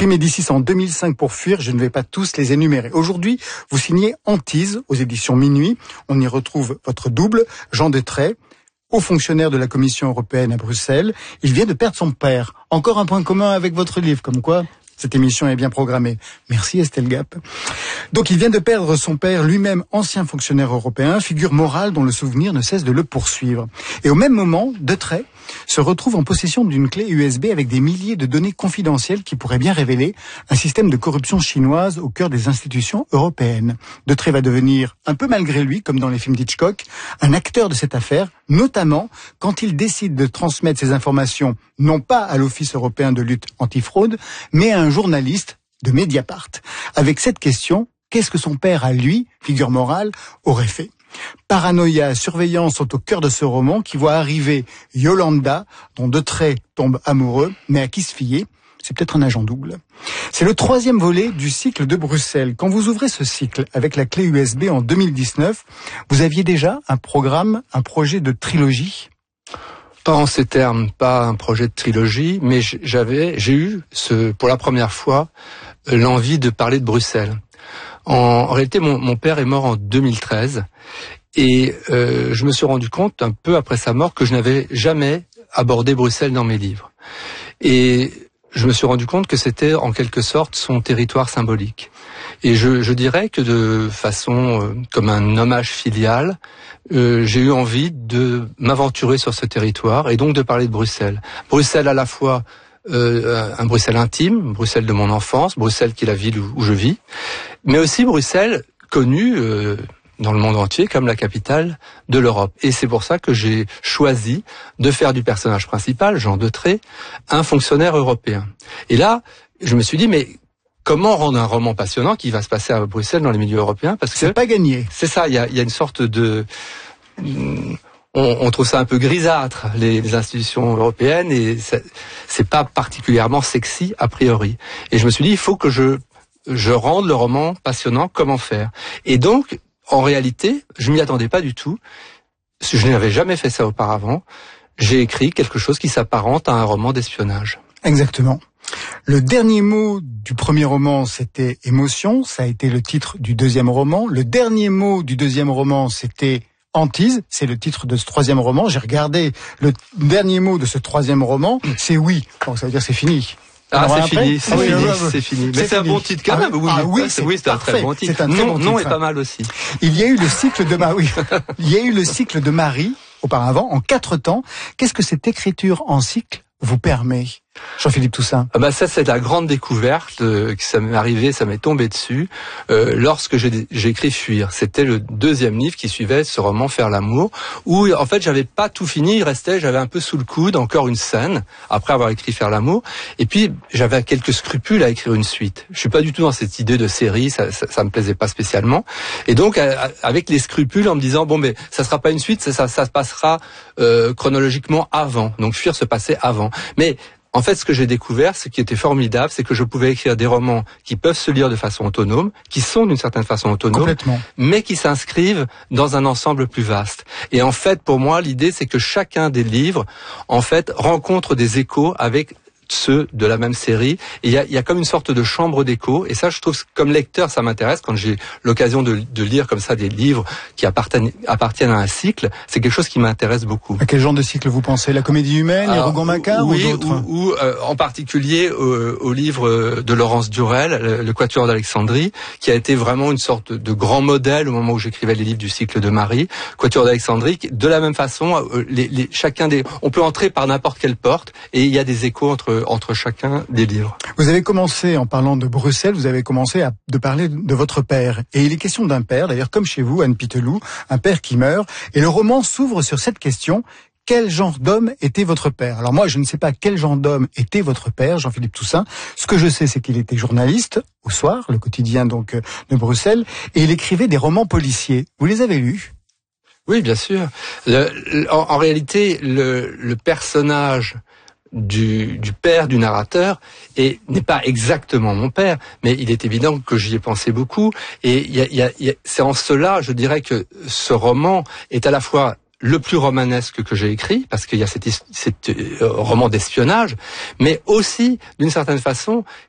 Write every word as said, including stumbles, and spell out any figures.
Prix Médicis en deux mille cinq pour Fuir, je ne vais pas tous les énumérer. Aujourd'hui, vous signez Antise aux éditions Minuit. On y retrouve votre double, Jean Detray, haut fonctionnaire de la Commission européenne à Bruxelles. Il vient de perdre son père. Encore un point commun avec votre livre, comme quoi cette émission est bien programmée. Merci Estelle Gap. Donc il vient de perdre son père, lui-même ancien fonctionnaire européen, figure morale dont le souvenir ne cesse de le poursuivre. Et au même moment, Detray se retrouve en possession d'une clé U S B avec des milliers de données confidentielles qui pourraient bien révéler un système de corruption chinoise au cœur des institutions européennes. Detray va devenir, un peu malgré lui, comme dans les films d'Hitchcock, un acteur de cette affaire, notamment quand il décide de transmettre ces informations non pas à l'Office européen de lutte antifraude, mais à un journaliste de Mediapart. Avec cette question, qu'est-ce que son père, à lui, figure morale, aurait fait ? Paranoïa, surveillance sont au cœur de ce roman qui voit arriver Yolanda, dont Detray tombe amoureux, mais à qui se fier ? C'est peut-être un agent double. C'est le troisième volet du cycle de Bruxelles. Quand vous ouvrez ce cycle avec la clé U S B en deux mille dix-neuf, vous aviez déjà un programme, un projet de trilogie ? Pas en ces termes, pas un projet de trilogie, mais j'avais, j'ai eu ce, pour la première fois, l'envie de parler de Bruxelles. En, en réalité, mon, mon père est mort en deux mille treize et euh, je me suis rendu compte, un peu après sa mort, que je n'avais jamais abordé Bruxelles dans mes livres. Et je me suis rendu compte que c'était en quelque sorte son territoire symbolique. Et je, je dirais que de façon euh, comme un hommage filial, euh, j'ai eu envie de m'aventurer sur ce territoire et donc de parler de Bruxelles. Bruxelles à la fois euh, un Bruxelles intime, Bruxelles de mon enfance, Bruxelles qui est la ville où, où je vis, mais aussi Bruxelles connue euh, dans le monde entier comme la capitale de l'Europe. Et c'est pour ça que j'ai choisi de faire du personnage principal, Jean Detray, un fonctionnaire européen. Et là, je me suis dit, mais comment rendre un roman passionnant qui va se passer à Bruxelles dans les milieux européens ? Parce que c'est pas gagné. C'est ça, il y a, il y a une sorte de... On, on trouve ça un peu grisâtre, les, les institutions européennes, et ça, c'est pas particulièrement sexy a priori. Et je me suis dit, il faut que je, je rende le roman passionnant. Comment faire ? Et donc, en réalité, je m'y attendais pas du tout. Je n'avais jamais fait ça auparavant. J'ai écrit quelque chose qui s'apparente à un roman d'espionnage. Exactement. Le dernier mot du premier roman, c'était émotion. Ça a été le titre du deuxième roman. Le dernier mot du deuxième roman, c'était Antise. C'est le titre de ce troisième roman. J'ai regardé le dernier mot de ce troisième roman. C'est oui. Donc ça veut dire c'est fini. Ah, Alors c'est après, fini, c'est ah oui, fini, oui, oui, c'est fini. Mais c'est c'est un fini. bon titre quand même. Ah, Oui, ah, oui, c'est, oui, c'est un très bon titre. C'est un très non, bon titre. non est pas mal aussi. Il y a eu le cycle de Marie. Il y a eu le cycle de Marie auparavant en quatre temps. Qu'est-ce que cette écriture en cycle vous permet ? Jean-Philippe Toussaint. Ah bah ça c'est la grande découverte euh, que ça m'est arrivé, ça m'est tombé dessus euh, lorsque j'ai, j'ai écrit Fuir. C'était le deuxième livre qui suivait ce roman Faire l'amour, où en fait j'avais pas tout fini, il restait, j'avais un peu sous le coude encore une scène après avoir écrit Faire l'amour, et puis j'avais quelques scrupules à écrire une suite. Je suis pas du tout dans cette idée de série, ça, ça, ça me plaisait pas spécialement, et donc avec les scrupules en me disant bon mais ça sera pas une suite, ça, ça, ça se passera euh, chronologiquement avant. Donc Fuir se passait avant, mais en fait, ce que j'ai découvert, ce qui était formidable, c'est que je pouvais écrire des romans qui peuvent se lire de façon autonome, qui sont d'une certaine façon autonomes, mais qui s'inscrivent dans un ensemble plus vaste. Et en fait, pour moi, l'idée, c'est que chacun des livres, en fait, rencontre des échos avec ceux de la même série. Et il y a, il y a comme une sorte de chambre d'écho. Et ça, je trouve, comme lecteur, ça m'intéresse. Quand j'ai l'occasion de, de lire comme ça des livres qui appartiennent, appartiennent à un cycle, c'est quelque chose qui m'intéresse beaucoup. À quel genre de cycle vous pensez ? La comédie humaine, les Rougon-Macquart oui, ou d'autres ? ou, ou euh, en particulier euh, au livre de Laurence Durel, le, le Quatuor d'Alexandrie, qui a été vraiment une sorte de grand modèle au moment où j'écrivais les livres du cycle de Marie. Quatuor d'Alexandrie, de la même façon, euh, les, les, chacun des, on peut entrer par n'importe quelle porte et il y a des échos entre entre chacun des livres. Vous avez commencé, en parlant de Bruxelles, vous avez commencé à de parler de votre père. Et il est question d'un père, d'ailleurs comme chez vous, Anne Pitelou, un père qui meurt. Et le roman s'ouvre sur cette question. Quel genre d'homme était votre père ? Alors moi, je ne sais pas quel genre d'homme était votre père, Jean-Philippe Toussaint. Ce que je sais, c'est qu'il était journaliste, au Soir, le quotidien donc de Bruxelles, et il écrivait des romans policiers. Vous les avez lus ? Oui, bien sûr. Le, le, en, en réalité, le, le personnage Du, du père du narrateur et n'est pas exactement mon père, mais il est évident que j'y ai pensé beaucoup. Et y a, y a, y a, c'est en cela, je dirais que ce roman est à la fois le plus romanesque que j'ai écrit, parce qu'il y a cet, cet euh, roman d'espionnage, mais aussi, d'une certaine façon,